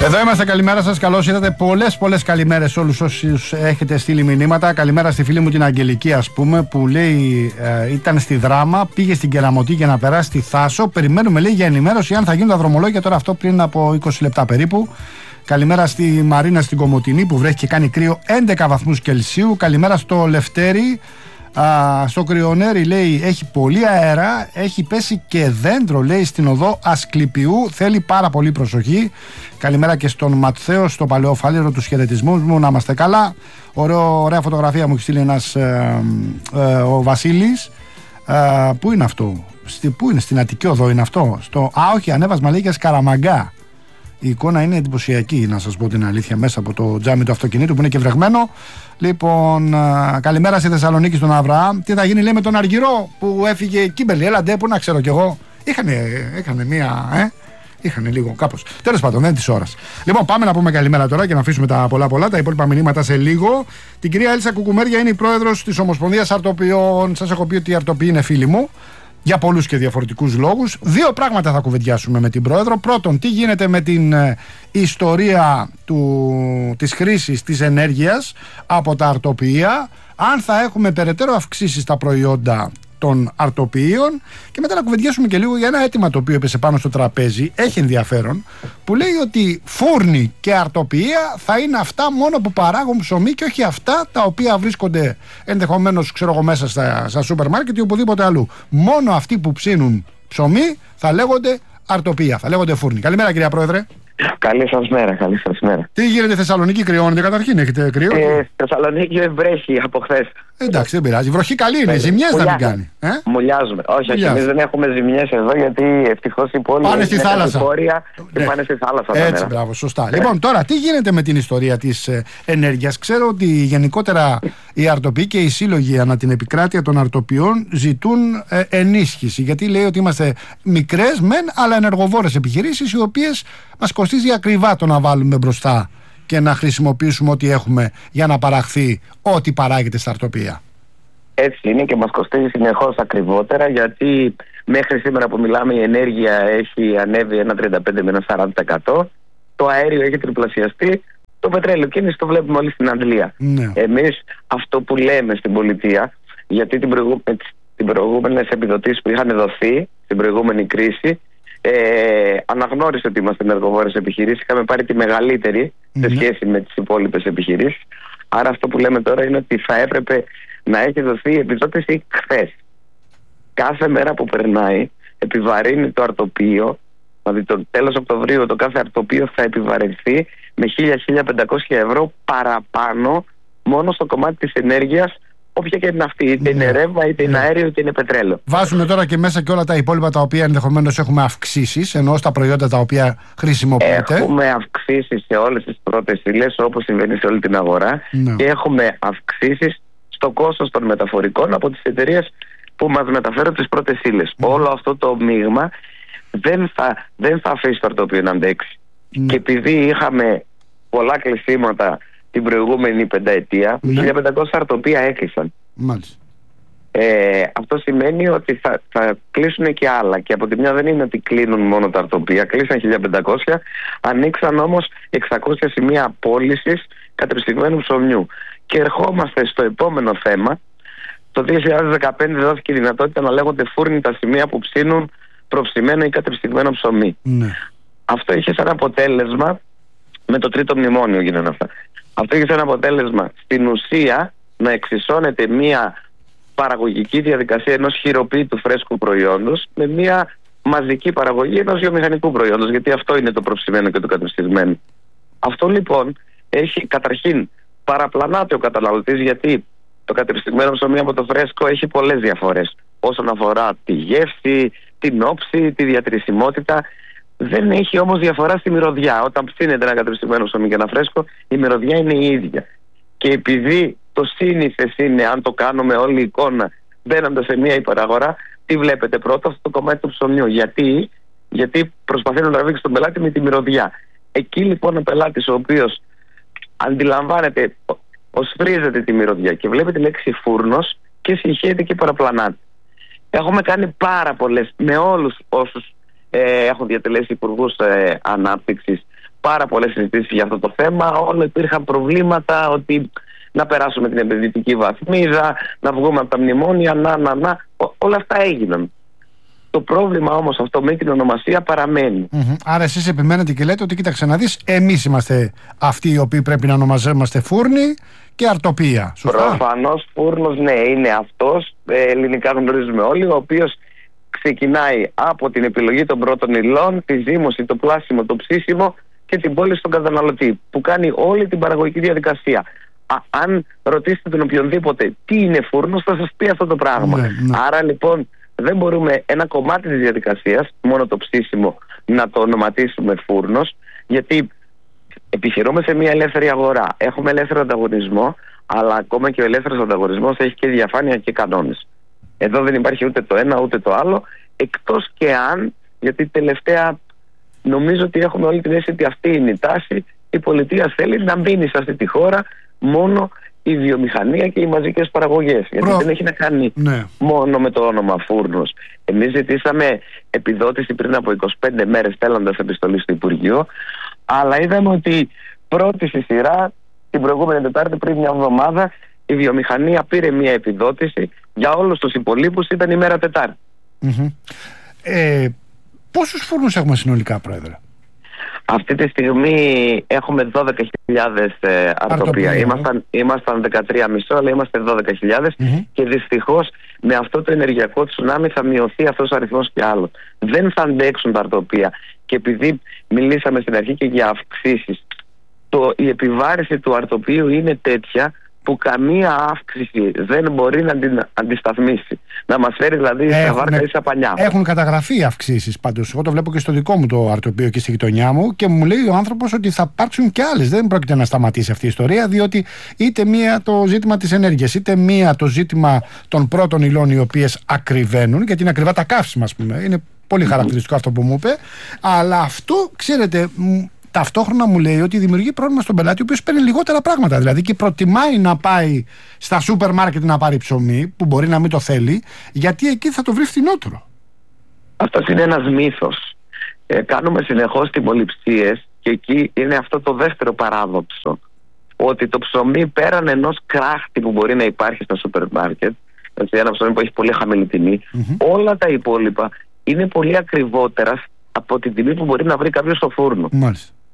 Εδώ είμαστε, καλημέρα σας, καλώς ήρθατε. Πολλές καλημέρες σε όλους όσους έχετε στείλει μηνύματα. Καλημέρα στη φίλη μου την Αγγελική, ας πούμε, που λέει ήταν στη Δράμα, πήγε στην Κεραμωτή για να περάσει στη Θάσο. Περιμένουμε, λέει, για ενημέρωση αν θα γίνουν τα δρομολόγια τώρα, αυτό πριν από 20 λεπτά περίπου. Καλημέρα στη Μαρίνα στην Κομοτηνή που βρέχει και κάνει κρύο 11 βαθμούς Κελσίου. Καλημέρα στο Λευτέρι. Στο Κρυονέρι, λέει, έχει πολύ αέρα, έχει πέσει και δέντρο, λέει, στην οδό Ασκληπιού, θέλει πάρα πολύ προσοχή. Καλημέρα και στον Ματθαίο, στο Παλαιοφάλιρο, τους χαιρετισμούς μου, να είμαστε καλά. Ωραία φωτογραφία μου έχει στείλει ένας ο Βασίλης. Πού είναι αυτό, πού είναι, στην Αττική Οδό είναι αυτό? Όχι, ανέβασμα, λέει, για Σκαραμαγκά. Η εικόνα είναι εντυπωσιακή, να σας πω την αλήθεια, μέσα από το τζάμι του αυτοκινήτου που είναι και βρεγμένο. Λοιπόν, καλημέρα στη Θεσσαλονίκη στον Αβραάμ. Τι θα γίνει, λέει, με τον Αργυρό που έφυγε Κίμπερλι? Έλαντε, που να ξέρω κι εγώ. Είχανε μία. Είχανε λίγο κάπως. Τέλος πάντων, δεν είναι της ώρας. Λοιπόν, πάμε να πούμε καλημέρα τώρα και να αφήσουμε τα πολλά. Τα υπόλοιπα μηνύματα σε λίγο. Την κυρία Έλσα Κουκουμέρια, είναι η πρόεδρος της Ομοσπονδίας Αρτοποιών. Σας έχω πει ότι οι αρτοποιοί είναι φίλοι μου. Για πολλούς και διαφορετικούς λόγους. Δύο πράγματα θα κουβεντιάσουμε με την πρόεδρο. Πρώτον, τι γίνεται με την ιστορία της χρήσης της ενέργειας από τα αρτοποιεία, αν θα έχουμε περαιτέρω αυξήσεις στα προϊόντα των αρτοποιείων, και μετά να κουβεντιάσουμε και λίγο για ένα αίτημα το οποίο έπεσε πάνω στο τραπέζι, έχει ενδιαφέρον, που λέει ότι φούρνοι και αρτοποιεία θα είναι αυτά μόνο που παράγουν ψωμί και όχι αυτά τα οποία βρίσκονται ενδεχομένως, ξέρω εγώ, μέσα στα σούπερ μάρκετ ή οπουδήποτε αλλού. Μόνο αυτοί που ψήνουν ψωμί θα λέγονται αρτοποιεία, θα λέγονται φούρνοι. Καλημέρα, κυρία Πρόεδρε. Καλή σας μέρα. Τι γίνεται, Θεσσαλονίκη, κρυώνεται καταρχήν? Έχετε κρύο? Θεσσαλονίκη δεν βρέχει από χθες. Εντάξει, δεν πειράζει. Βροχή καλή είναι. Ζημιές δεν την κάνει. Μουλιάζουμε. Όχι, εμείς δεν έχουμε ζημιές εδώ, γιατί ευτυχώς οι πόλεις πάνε στη θάλασσα. Πάνε στη θάλασσα. Έτσι, μπράβο, σωστά. Λοιπόν, τώρα τι γίνεται με την ιστορία της ενέργειας? Ξέρω ότι γενικότερα οι αρτοποιοί και οι σύλλογοι ανά την επικράτεια των αρτοποιών ζητούν ενίσχυση. Γιατί λέει ότι είμαστε μικρές μεν, αλλά ενεργοβόρες επιχειρήσεις, οι οποίες μας κοστίζει ακριβά το να βάλουμε μπροστά και να χρησιμοποιήσουμε ό,τι έχουμε για να παραχθεί ό,τι παράγεται στα αρτοποιεία. Έτσι είναι, και μας κοστίζει συνεχώς ακριβότερα, γιατί μέχρι σήμερα που μιλάμε η ενέργεια έχει ανέβει ένα 35 με ένα 40%. Το αέριο έχει τριπλασιαστεί. Το πετρέλαιο, και εμείς το βλέπουμε όλοι στην Αγγλία. Ναι. Εμείς αυτό που λέμε στην πολιτεία, γιατί την προηγούμενες επιδοτήσεις που είχαν δοθεί στην προηγούμενη κρίση, αναγνώρισε ότι είμαστε ενεργοβόρες επιχειρήσεις. Είχαμε πάρει τη μεγαλύτερη σε σχέση με τις υπόλοιπες επιχειρήσεις. Άρα αυτό που λέμε τώρα είναι ότι θα έπρεπε να έχει δοθεί η επιδότηση χθες. Κάθε μέρα που περνάει επιβαρύνει το αρτοποιείο, δηλαδή το τέλος Οκτωβρίου το κάθε αρτοποιείο θα επιβαρυνθεί με 1.000-1.500 ευρώ παραπάνω μόνο στο κομμάτι της ενέργειας, όποια και είναι αυτή, είτε είναι ρεύμα, είτε είναι αέριο, είτε είναι πετρέλαιο. Βάζουμε τώρα και μέσα και όλα τα υπόλοιπα τα οποία ενδεχομένως έχουμε αυξήσεις, ενώ στα προϊόντα τα οποία χρησιμοποιείται. Έχουμε αυξήσεις σε όλες τις πρώτες ύλες, όπως συμβαίνει σε όλη την αγορά, και έχουμε αυξήσεις στο κόστος των μεταφορικών από τις εταιρείες που μας μεταφέρουν τις πρώτες ύλες. Όλο αυτό το μείγμα δεν θα αφήσει το αρτοποιείο να αντέξει. Και επειδή είχαμε πολλά κλεισίματα την προηγούμενη πενταετία, 1.500 αρτοποιεία έκλεισαν. Μάλιστα. Αυτό σημαίνει ότι θα κλείσουν και άλλα. Και από τη μια δεν είναι ότι κλείνουν μόνο τα αρτοποιεία, κλείσαν 1.500, ανοίξαν όμως 600 σημεία πώλησης κατεψυγμένου ψωμιού. Και ερχόμαστε στο επόμενο θέμα. Το 2015 δόθηκε η δυνατότητα να λέγονται φούρνοι τα σημεία που ψήνουν προψημένο ή κατεψυγμένο ψωμί. Αυτό είχε σαν αποτέλεσμα, με το τρίτο μνημόνιο γίνανε αυτά. Αυτό είχε σαν αποτέλεσμα στην ουσία να εξισώνεται μια παραγωγική διαδικασία ενός χειροποίητου φρέσκου προϊόντος με μια μαζική παραγωγή ενός βιομηχανικού προϊόντος, γιατί αυτό είναι το προψημένο και το κατεψυγμένο. Αυτό λοιπόν έχει, καταρχήν, παραπλανάται ο καταναλωτής, γιατί το κατεψυγμένο ψωμί από το φρέσκο έχει πολλές διαφορές όσον αφορά τη γεύση, την όψη, τη διατρησιμότητα. Δεν έχει όμως διαφορά στη μυρωδιά. Όταν ψήνεται ένα κατεψυγμένο ψωμί και ένα φρέσκο, η μυρωδιά είναι η ίδια. Και επειδή το σύνηθες είναι, αν το κάνουμε όλη η εικόνα μπαίνοντας σε μια υπεραγορά, τι βλέπετε πρώτα? Αυτό το κομμάτι του ψωμιού. Γιατί προσπαθεί να τραβήξει τον πελάτη με τη μυρωδιά. Εκεί λοιπόν ο πελάτης, ο οποίος αντιλαμβάνεται, οσφρίζεται τη μυρωδιά και βλέπει τη λέξη φούρνος και συγχαίεται και παραπλανάται. Έχουμε κάνει πάρα πολλές, με όλους όσους έχουν διατελέσει υπουργούς ανάπτυξης, πάρα πολλές συζητήσεις για αυτό το θέμα. Όλο υπήρχαν προβλήματα ότι να περάσουμε την επενδυτική βαθμίδα, να βγούμε από τα μνημόνια, όλα αυτά έγιναν. Το πρόβλημα όμως αυτό με την ονομασία παραμένει. Άρα εσείς επιμένετε και λέτε ότι κοίταξε να δεις, εμείς είμαστε αυτοί οι οποίοι πρέπει να ονομαζόμαστε φούρνοι και αρτοπία. Σωστά? Προφανώς φούρνος, ναι, είναι αυτός, ελληνικά γνωρίζουμε όλοι, ο οποίος ξεκινάει από την επιλογή των πρώτων υλών, τη ζύμωση, το πλάσιμο, το ψήσιμο και την πώληση στον καταναλωτή, που κάνει όλη την παραγωγική διαδικασία. Αν ρωτήσετε τον οποιονδήποτε τι είναι φούρνος, θα σας πει αυτό το πράγμα. Ναι. Άρα λοιπόν δεν μπορούμε ένα κομμάτι της διαδικασίας, μόνο το ψήσιμο, να το ονοματίσουμε φούρνος, γιατί επιχειρούμε σε μια ελεύθερη αγορά. Έχουμε ελεύθερο ανταγωνισμό, αλλά ακόμα και ο ελεύθερος ανταγωνισμός έχει και διαφάνεια και κανόνες. Εδώ δεν υπάρχει ούτε το ένα ούτε το άλλο, εκτός και αν, γιατί τελευταία νομίζω ότι έχουμε όλη την αίσθηση ότι αυτή είναι η τάση, η πολιτεία θέλει να μείνει σε αυτή τη χώρα μόνο η βιομηχανία και οι μαζικές παραγωγές. Γιατί δεν έχει να κάνει μόνο με το όνομα φούρνος. Εμείς ζητήσαμε επιδότηση πριν από 25 μέρες στέλνοντας επιστολή στο Υπουργείο, αλλά είδαμε ότι πρώτη στη σειρά την προηγούμενη Τετάρτη, πριν μια εβδομάδα, η βιομηχανία πήρε μια επιδότηση. Για όλους τους υπολείπους ήταν η μέρα Τετάρτη. Πόσους φούρνους έχουμε συνολικά, Πρόεδρε? Αυτή τη στιγμή έχουμε 12.000 αρτοπία. Ήμασταν 13,5, αλλά είμαστε 12.000 και δυστυχώς με αυτό το ενεργειακό τσουνάμι θα μειωθεί αυτός ο αριθμός και άλλο. Δεν θα αντέξουν τα αρτοπία. Και επειδή μιλήσαμε στην αρχή και για αυξήσεις, η επιβάρηση του αρτοπίου είναι τέτοια που καμία αύξηση δεν μπορεί να την αντισταθμίσει. Να μας φέρει δηλαδή στα βάρκα ή στα πανιά. Έχουν καταγραφεί αυξήσεις πάντως. Εγώ το βλέπω και στο δικό μου το αρτοπείο και στη γειτονιά μου και μου λέει ο άνθρωπος ότι θα υπάρξουν και άλλες. Δεν πρόκειται να σταματήσει αυτή η ιστορία, διότι είτε μία το ζήτημα της ενέργειας, είτε μία το ζήτημα των πρώτων υλών οι οποίες ακριβένουν, γιατί είναι ακριβά τα καύσιμα, ας πούμε. Είναι πολύ χαρακτηριστικό αυτό που μου είπε. Αλλά αυτό, ξέρετε, ταυτόχρονα μου λέει ότι δημιουργεί πρόβλημα στον πελάτη, ο οποίος παίρνει λιγότερα πράγματα. Δηλαδή και προτιμάει να πάει στα σούπερ μάρκετ να πάρει ψωμί, που μπορεί να μην το θέλει, γιατί εκεί θα το βρει φθηνότερο. Αυτός είναι ένας μύθος. Κάνουμε συνεχώς τιμοληψίες και εκεί είναι αυτό το δεύτερο παράδοξο. Ότι το ψωμί πέραν ενός κράχτη που μπορεί να υπάρχει στα σούπερ μάρκετ, δηλαδή ένα ψωμί που έχει πολύ χαμηλή τιμή, όλα τα υπόλοιπα είναι πολύ ακριβότερα από την τιμή που μπορεί να βρει κάποιος στο φούρνο. Μάλιστα.